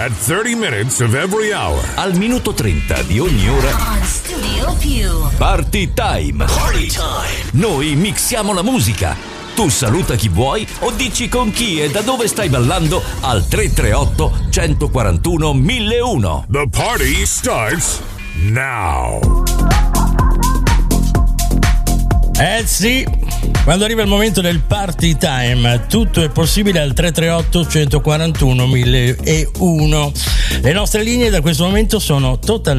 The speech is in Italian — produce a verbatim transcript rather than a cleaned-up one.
At thirty minutes of every hour. Al minuto trenta di ogni ora. On Studio Più. Party time. Party time. Noi mixiamo la musica. Tu saluta chi vuoi o dici con chi e da dove stai ballando al tre tre otto, uno quattro uno, mille uno. The party starts now. Eh sì, quando arriva il momento del party time tutto è possibile al tre tre otto, uno quattro uno, mille uno. Le nostre linee da questo momento sono totalmente